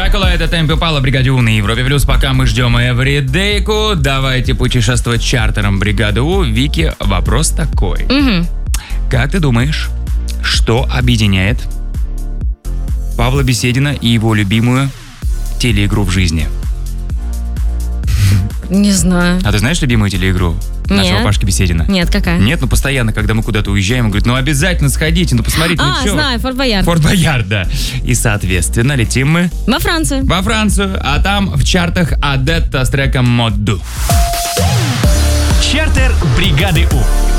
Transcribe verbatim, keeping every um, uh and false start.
Дракула, это Темпо Пало, бригаде У на Европе Плюс. Пока мы ждем эвридейку, давайте путешествовать чартером бригады У. Вики, вопрос такой. Угу. Как ты думаешь, что объединяет Павла Беседина и его любимую телеигру в жизни? Не знаю. А ты знаешь любимую телеигру нашего Нет. Пашки Беседина? Нет, какая? Нет, ну постоянно, когда мы куда-то уезжаем, он говорит, ну обязательно сходите, ну посмотрите, ну А, чё? знаю, Форт Боярд. Форт Боярд, да. И, соответственно, летим мы Во Францию. во Францию, а там в чартах Адетта с треком «Модду». Чартер бригады У.